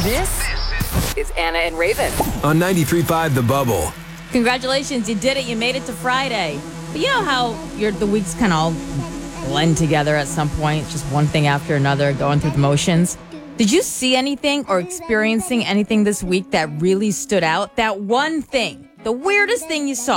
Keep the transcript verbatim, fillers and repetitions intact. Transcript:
This is Anna and Raven. On ninety-three point five The Bubble. Congratulations, you did it. You made it to Friday. But you know how your the weeks kind of all blend together at some point, just one thing after another, going through the motions. Did you see anything or experiencing anything this week that really stood out? That one thing, the weirdest thing you saw.